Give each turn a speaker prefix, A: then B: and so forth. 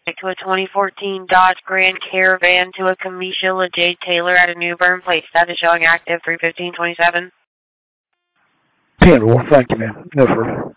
A: To a 2014 Dodge Grand Caravan to a Kamisha LeJ Taylor at a New Bern plate. Status showing active 31527.
B: 10-4, thank you, ma'am. No further.